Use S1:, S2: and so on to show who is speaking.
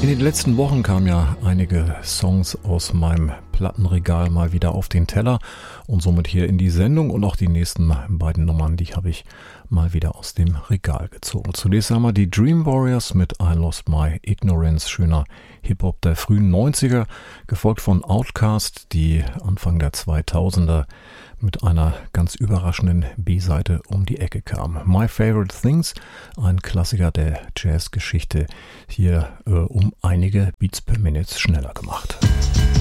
S1: In den letzten Wochen kamen ja einige Songs aus meinem Plattenregal mal wieder auf den Teller und somit hier in die Sendung, und auch die nächsten beiden Nummern, die habe ich mal wieder aus dem Regal gezogen. Zunächst einmal die Dream Warriors mit I Lost My Ignorance, schöner Hip-Hop der frühen 90er, gefolgt von Outkast, die Anfang der 2000er mit einer ganz überraschenden B-Seite um die Ecke kam. My Favorite Things, ein Klassiker der Jazzgeschichte, hier um einige Beats per Minute schneller gemacht.